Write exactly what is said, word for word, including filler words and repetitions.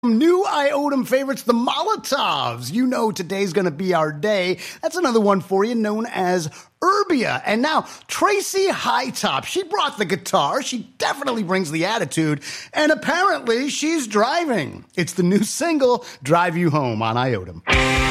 New Iotum favorites, the Molotovs. You know today's going to be our day. That's another one for you, known as Urbia. And now, Tracy Hightop. She brought the guitar. She definitely brings the attitude. And apparently, she's driving. It's the new single, Drive You Home, on Iotum.